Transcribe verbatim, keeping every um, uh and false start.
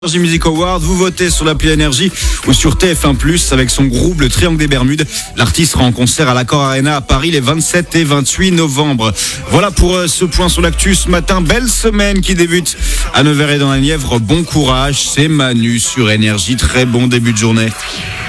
Energy Music Award, vous votez sur l'appli Énergie ou sur T F un plus avec son groupe Le Triangle des Bermudes. L'artiste sera en concert à l'Accor Arena à Paris les vingt-sept et vingt-huit novembre. Voilà pour euh, ce point sur l'actu ce matin. Belle semaine qui débute à Nevers et dans la Nièvre. Bon courage, c'est Manu sur Énergie. Très bon début de journée.